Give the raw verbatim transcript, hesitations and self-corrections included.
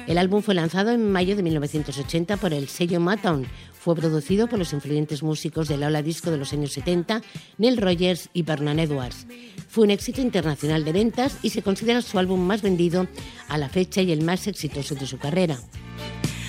El álbum fue lanzado en mayo de mil novecientos ochenta por el sello Motown. Fue producido por los influyentes músicos de la ola disco de los años setenta, Neil Rogers y Vernon Edwards. Fue un éxito internacional de ventas y se considera su álbum más vendido a la fecha y el más exitoso de su carrera.